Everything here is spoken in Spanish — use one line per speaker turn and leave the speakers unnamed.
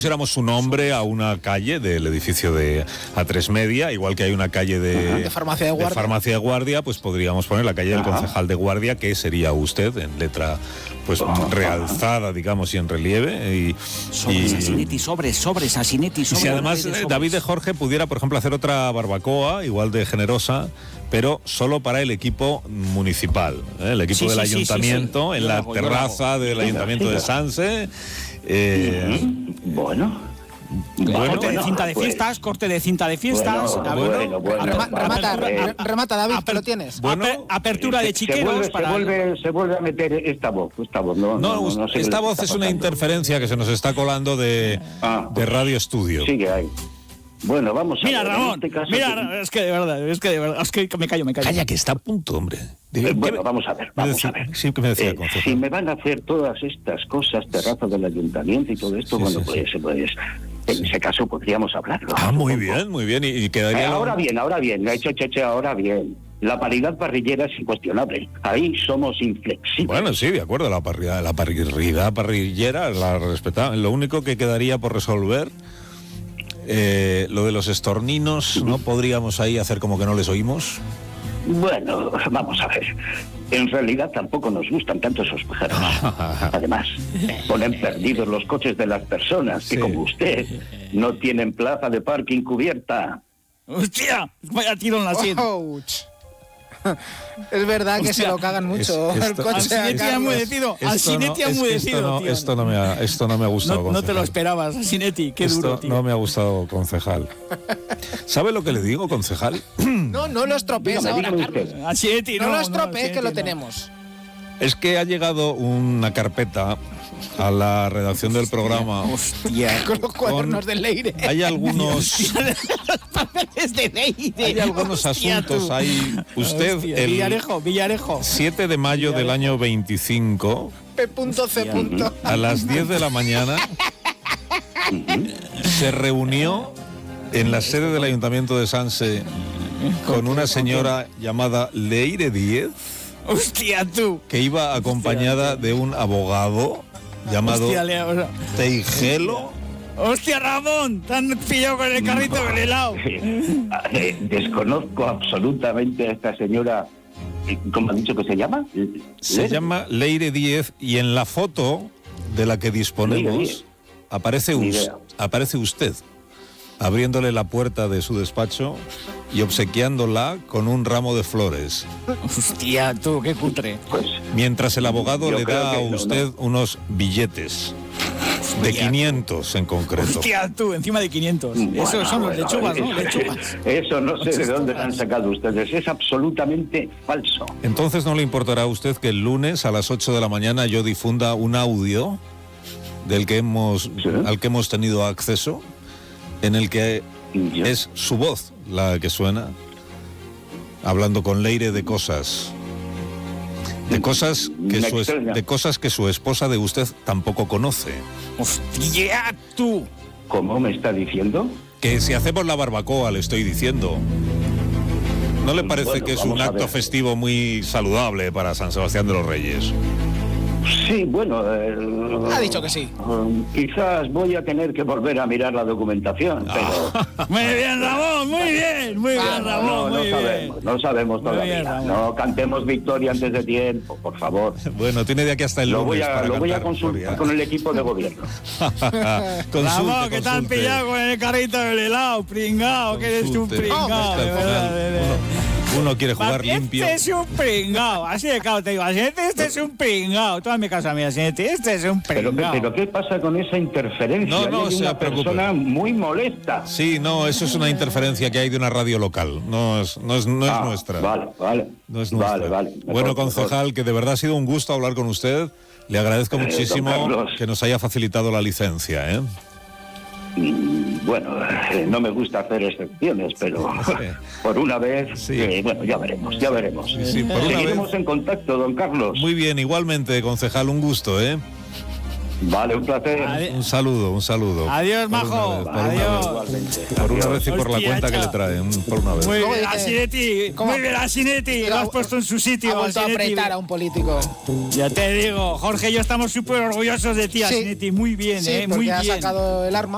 Pusiéramos su nombre a una calle del edificio de A3 Media, igual que hay una calle de
farmacia de guardia,
pues podríamos poner la calle del concejal de guardia, que sería usted, en letra pues realzada, digamos, y en relieve.
Sobres, Asinetti, sobres, Asinetti, sobres.
Y si además David de Jorge pudiera, por ejemplo, hacer otra barbacoa, igual de generosa, pero solo para el equipo municipal, el equipo del ayuntamiento, en la terraza del ayuntamiento de Sanse.
Corte de cinta de fiestas, corte de cinta de fiestas.
Remata, David, que lo tienes.
Apertura de chiqueros.
Se vuelve a meter esta voz. No sé
esta voz es una interferencia que se nos está colando de Radio Estudio.
Sí que hay. Bueno, vamos a ver.
Mira, Ramón, es que de verdad, es que me callo.
Calla, que está a punto, hombre.
Bueno, vamos a ver.
Sí, que me decía concejal.
Si me van a hacer todas estas cosas, terraza del ayuntamiento y todo esto, pues en ese caso podríamos hablarlo.
Muy bien, y quedaría...
Ahora bien, ahora bien. La paridad parrillera es incuestionable. Ahí somos inflexibles.
Bueno, sí, de acuerdo, la parrillera la respetamos. Lo único que quedaría por resolver... lo de los estorninos, ¿no podríamos ahí hacer como que no les oímos?
Bueno, vamos a ver. En realidad tampoco nos gustan tanto esos pájaros. Además, ponen perdidos los coches de las personas que, como usted, no tienen plaza de parking cubierta.
¡Hostia! Vaya tiro en la sien.
Es verdad que se lo cagan mucho. El coche
Asinetti ha enmudecido.
Esto no me ha gustado.
No te lo esperabas, Asinetti. Qué duro, tío.
No me ha gustado, concejal. ¿Sabe lo que le digo, concejal?
No lo estropees ahora, Carlos.
Asinetti,
no lo estropees, que lo tenemos.
Es que ha llegado una carpeta a la redacción del programa.
Hostia, con los cuadernos de Leire.
Hay algunos
papeles de Leire.
Hay algunos asuntos ahí. Usted
Villarejo.
7 de mayo del año 25
P.C.
a las 10 de la mañana se reunió en la sede del Ayuntamiento de Sanse con una señora llamada Leire Díez.
Hostia, tú.
Que iba acompañada de un abogado llamado Teijelo.
¡Hostia, Ramón! Te han pillado con el carrito del helado.
Desconozco absolutamente a esta señora. ¿Cómo ha dicho que se llama?
Se llama Leire Díez, y en la foto de la que disponemos aparece usted abriéndole la puerta de su despacho y obsequiándola con un ramo de flores.
Hostia, tú, qué cutre.
Mientras el abogado le da a usted unos billetes de 500 en concreto.
Hostia, tú, encima de 500. Eso son los lechugas, ¿no? Lechugas.
Eso no sé de dónde han sacado ustedes. Es absolutamente falso.
Entonces, ¿no le importará a usted que el lunes a las 8 de la mañana yo difunda un audio al que hemos tenido acceso, en el que es su voz la que suena, hablando con Leire de cosas que su esposa de usted tampoco conoce?
¡Hostia, tú!
¿Cómo me está diciendo?
Que si hacemos la barbacoa, le estoy diciendo. ¿No le parece que es un acto festivo muy saludable para San Sebastián de los Reyes?
Sí, bueno...
ha dicho que sí.
Quizás voy a tener que volver a mirar la documentación, pero...
Muy bien, Ramón, muy bien, Ramón,
no sabemos todavía. No cantemos victoria antes de tiempo, por favor.
Bueno, tiene de aquí hasta el lunes
lo voy a consultar con el equipo de gobierno.
Ramón, que te han pillado con el carrito del helado, pringao, que eres un pringao.
Uno quiere jugar limpio.
Este es un pringao, así de claro te digo, este es un pringao. Toda mi casa mía, este es un pringao.
Pero ¿qué pasa con esa interferencia?
No
hay una persona muy molesta.
Sí, no, eso es una interferencia que hay de una radio local, no es nuestra.
Vale.
No es nuestra.
Vale.
Bueno, concejal, que de verdad ha sido un gusto hablar con usted. Le agradezco muchísimo que nos haya facilitado la licencia, ¿eh?
Bueno, no me gusta hacer excepciones, pero por una vez, bueno, ya veremos.
Sí, por
Seguiremos en contacto, don Carlos.
Muy bien, igualmente, concejal, un gusto, ¿eh?
Vale, un placer.
Un saludo.
Adiós, majo. Adiós.
Por una vez y por la cuenta que le traen. Por una vez.
Muy bien, Asinetti. Lo has puesto en su sitio.
Ha vuelto a apretar a un político.
Ya te digo, Jorge y yo estamos súper orgullosos de ti, Asinetti. Muy bien,
sí,
muy bien.
ha sacado el arma.